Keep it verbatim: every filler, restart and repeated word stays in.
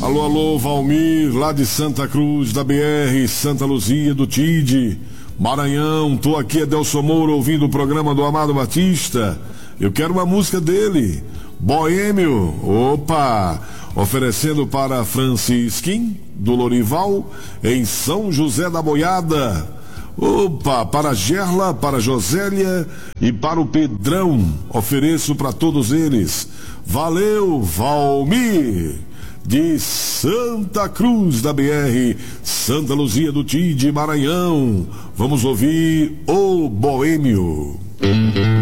Alô, alô, Valmir, lá de Santa Cruz, da B R, Santa Luzia, do Tide, Maranhão. Tô aqui, Adelson Moura, ouvindo o programa do Amado Batista. Eu quero uma música dele, Boêmio. Opa! Oferecendo para Francisquim, do Lorival, em São José da Boiada. Opa, para Gerla, para Josélia e para o Pedrão. Ofereço para todos eles. Valeu, Valmir, de Santa Cruz da B R, Santa Luzia do Tide, Maranhão. Vamos ouvir o Boêmio.